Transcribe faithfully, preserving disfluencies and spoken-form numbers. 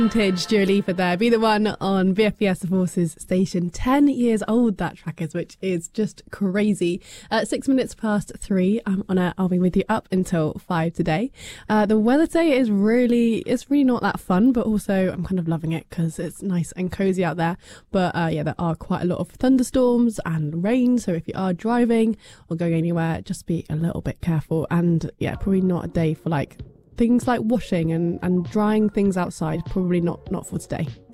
Vintage Dua Lipa there. Be the One on B F B S The Forces station. Ten years old that track is, which is just crazy. Uh, six minutes past three. I'm on air. I'll be with you up until five today. Uh, the weather today is really, it's really not that fun, but also I'm kind of loving it because it's nice and cozy out there. But uh, yeah, there are quite a lot of thunderstorms and rain. So if you are driving or going anywhere, just be a little bit careful. And yeah, probably not a day for like things like washing and, and drying things outside. Probably not, not for today.